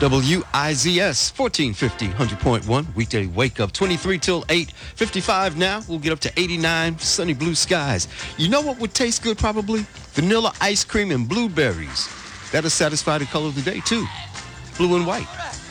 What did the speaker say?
WIZS 1450, 100.1, weekday wake up, 23 till 8, 55 now. We'll get up to 89, sunny blue skies. You know what would taste good probably? Vanilla ice cream and blueberries. That'll satisfy the color of the day too. Blue and white.